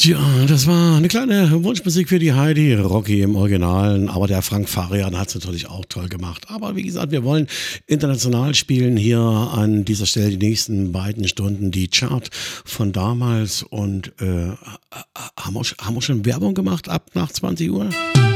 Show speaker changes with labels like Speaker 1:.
Speaker 1: Tja, das war eine kleine Wunschmusik für die Heidi, Rocky im Originalen, aber der Frank Farian hat es natürlich auch toll gemacht. Aber wie gesagt, wir wollen international spielen hier an dieser Stelle die nächsten beiden Stunden die Chart von damals und haben wir schon Werbung gemacht ab nach 20 Uhr?